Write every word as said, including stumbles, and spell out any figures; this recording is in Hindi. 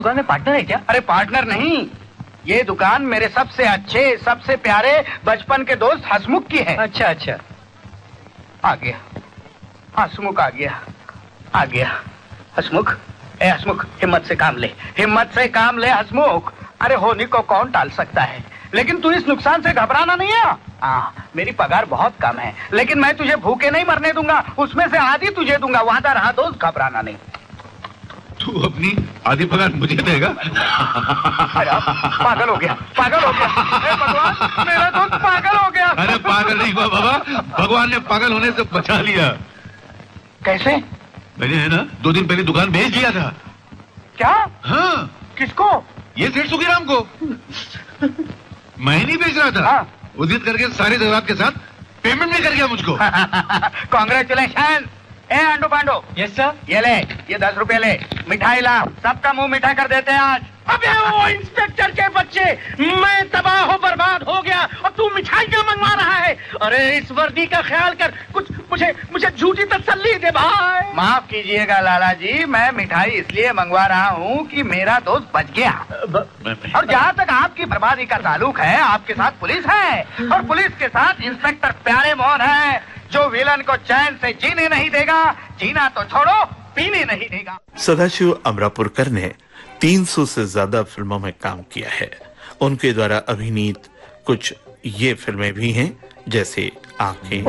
दुकान में पार्टनर है क्या? अरे पार्टनर नहीं, ये दुकान मेरे सबसे अच्छे सबसे प्यारे बचपन के दोस्त हसमुख की है। अच्छा अच्छा, आ गया हसमुख, आ गया आ गया हसमुख। ए हसमुख, हिम्मत से काम ले, हिम्मत से काम ले हसमुख। अरे होनी को कौन टाल सकता है, लेकिन तू इस नुकसान से घबराना नहीं है। हाँ, मेरी पगार बहुत कम है, लेकिन मैं तुझे भूखे नहीं मरने दूंगा, उसमें से आधी तुझे दूंगा, वादा रहा दोस्त, घबराना नहीं। तू अपनी आधी पगार मुझे देगा? पागल हो गया, पागल हो गया, ए भगवान, मेरा दोस्त पागल हो गया। अरे पागल नहीं हुआ बाबा, भगवान ने पागल होने से बचा लिया। कैसे? मैंने है ना दो दिन पहले दुकान बेच दिया था। क्या? हाँ। किसको? ये सेठ सुखीराम को। मैं नहीं बेच रहा था। हाँ। उदित करके सारे जरूरत के साथ पेमेंट भी कर गया मुझको। कॉन्ग्रेचुलेशन। ए अंडू पांडू। Yes sir. ये ले, ये दस रुपए ले, मिठाई ला, सबका मुंह मीठा कर देते हैं आज। अबे वो इंस्पेक्टर के बच्चे, मैं तबाह हो बर्बाद हो गया और तू मिठाइयाँ मंगवा रहा है। अरे इस वर्दी का ख्याल कर, कुछ मुझे मुझे झूठी तसल्ली दे भाई। माफ कीजिएगा लाला जी, मैं मिठाई इसलिए मंगवा रहा हूँ कि मेरा दोस्त बच गया। और जहाँ तक आपकी बर्बादी का ताल्लुक है, आपके साथ पुलिस है, और पुलिस के साथ इंस्पेक्टर प्यारे मोहन है, जो विलन को चैन से जीने नहीं देगा, जीना तो छोड़ो पीने नहीं देगा। सदाशिव अमरापुरकर ने तीन सौ से ज्यादा फिल्मों में काम किया है। उनके द्वारा अभिनीत कुछ ये फिल्में भी हैं, जैसे आंखें,